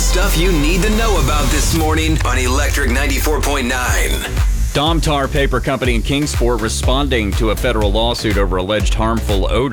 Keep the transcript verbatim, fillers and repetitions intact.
stuff you need to know about this morning on Electric ninety-four point nine. Domtar Paper Company in Kingsport responding to a federal lawsuit over alleged harmful odor.